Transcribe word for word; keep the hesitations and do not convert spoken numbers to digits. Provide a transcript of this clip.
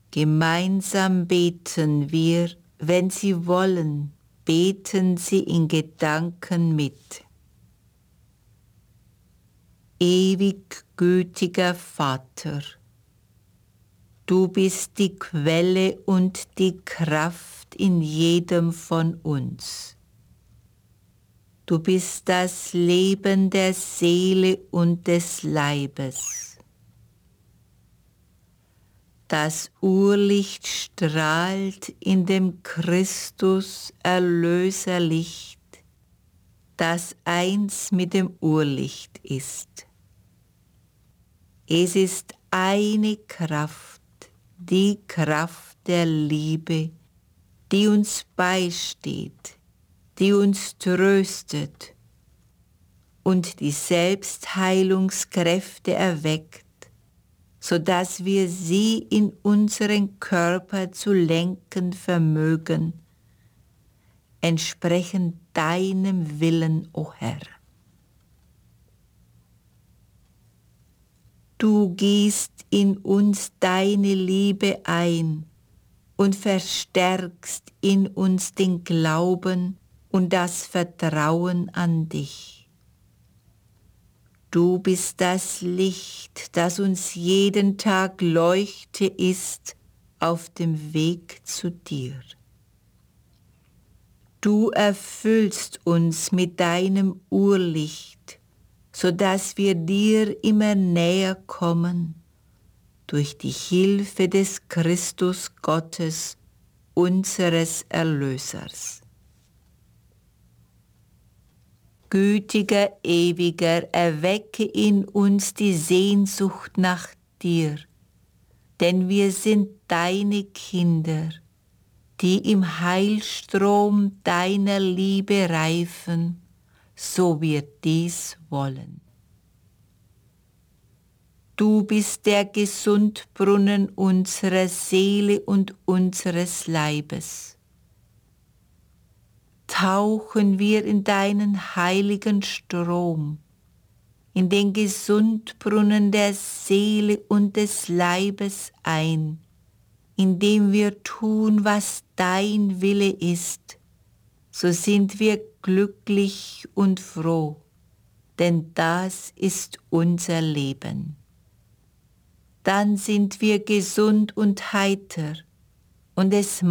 Gemeinsam beten wir, wenn Sie wollen, beten Sie in Gedanken mit. Ewig gütiger Vater, du bist die Quelle und die Kraft in jedem von uns. Du bist das Leben der Seele und des Leibes. Das Urlicht strahlt in dem Christus Erlöserlicht, das eins mit dem Urlicht ist. Es ist eine Kraft, die Kraft der Liebe, die uns beisteht, die uns tröstet und die Selbstheilungskräfte erweckt, sodass wir sie in unseren Körper zu lenken vermögen, entsprechend deinem Willen, o Herr. Du gießt in uns deine Liebe ein und verstärkst in uns den Glauben und das Vertrauen an dich. Du bist das Licht, das uns jeden Tag Leuchte ist auf dem Weg zu dir. Du erfüllst uns mit deinem Urlicht, sodass wir dir immer näher kommen, durch die Hilfe des Christus Gottes, unseres Erlösers. Gütiger, ewiger, erwecke in uns die Sehnsucht nach dir, denn wir sind deine Kinder, die im Heilstrom deiner Liebe reifen, so wir dies wollen. Du bist der Gesundbrunnen unserer Seele und unseres Leibes. Tauchen wir in deinen heiligen Strom, in den Gesundbrunnen der Seele und des Leibes ein, indem wir tun, was dein Wille ist, so sind wir glücklich und froh, denn das ist unser Leben. Dann sind wir gesund und heiter, und es